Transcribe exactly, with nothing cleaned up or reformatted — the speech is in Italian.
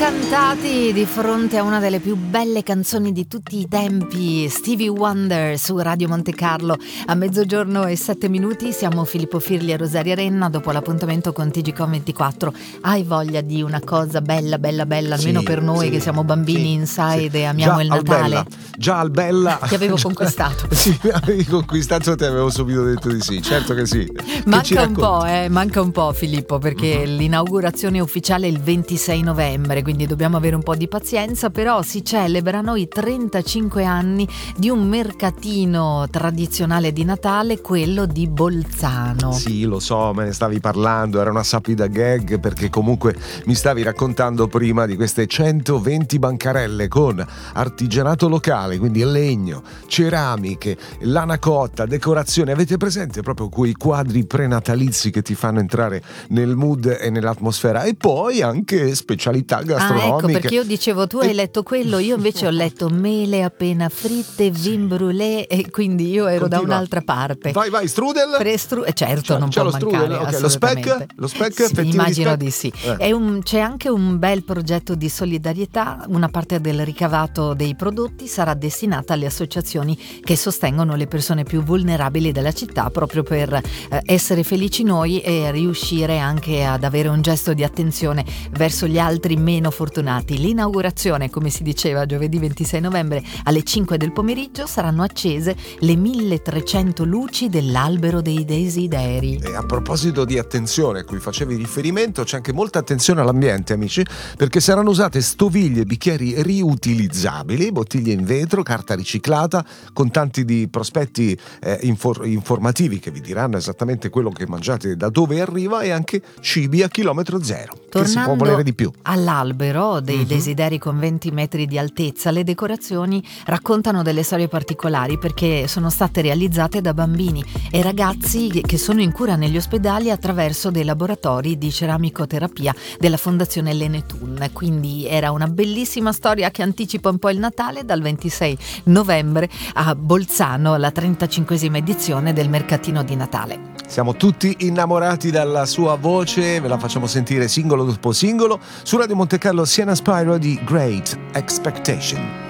incantati di fronte a una delle più belle canzoni di tutti i tempi, Stevie Wonder su Radio Monte Carlo. A mezzogiorno e sette minuti siamo Filippo Firli e Rosaria Renna dopo l'appuntamento con T G Com ventiquattro. Hai voglia di una cosa bella bella bella, almeno sì, per noi sì, che siamo bambini sì, inside sì. e amiamo Già il al Natale? Bella, già al Bella Ti avevo conquistato. Sì, mi avevi conquistato, te avevo subito detto di sì, certo che sì. Manca un po', eh, manca un po' Filippo, perché mm-hmm. l'inaugurazione ufficiale è il ventisei novembre, quindi dobbiamo avere un po' di pazienza, però si celebrano i trentacinque anni di un mercatino tradizionale di Natale, quello di Bolzano. Sì, lo so, me ne stavi parlando, era una sapida gag, perché comunque mi stavi raccontando prima di queste centoventi bancarelle con artigianato locale, quindi legno, ceramiche, lana cotta, decorazione. Avete presente proprio quei quadri prenatalizi che ti fanno entrare nel mood e nell'atmosfera? E poi anche specialità gastronomiche. Ah, ecco, perché io dicevo tu hai e... letto quello, io invece ho letto mele appena fritte, vin brûlé, e quindi io ero Continua. da un'altra parte. Vai, vai, strudel? Pre-stru- certo, c'è, non c'è può lo strudel, mancare, okay. Lo speck? Lo speck? Sì, immagino di, di sì. Eh. È un, c'è anche un bel progetto di solidarietà, una parte del ricavato dei prodotti sarà destinata alle associazioni che sostengono le persone più vulnerabili della città, proprio per eh, essere felici noi e riuscire anche ad avere un gesto di attenzione verso gli altri meno fortunati. L'inaugurazione, come si diceva, giovedì ventisei novembre alle cinque del pomeriggio, saranno accese le milletrecento luci dell'albero dei desideri. E a proposito di attenzione a cui facevi riferimento, c'è anche molta attenzione all'ambiente, amici, perché saranno usate stoviglie e bicchieri riutilizzabili, bottiglie in vetro, carta riciclata, con tanti di prospetti eh, infor- informativi che vi diranno esattamente quello che mangiate, da dove arriva, e anche cibi a chilometro zero. Che si può volere di più. All'albero dei mm-hmm. desideri con venti metri di altezza, le decorazioni raccontano delle storie particolari, perché sono state realizzate da bambini e ragazzi che sono in cura negli ospedali attraverso dei laboratori di ceramicoterapia della Fondazione Lenetun. Quindi era una bellissima storia che anticipa un po' il Natale, dal ventisei novembre a Bolzano, la trentacinquesima edizione del mercatino di Natale. Siamo tutti innamorati dalla sua voce, ve la facciamo sentire singolo dopo singolo su Radio Monte Carlo. Siena Spyro di Great Expectation.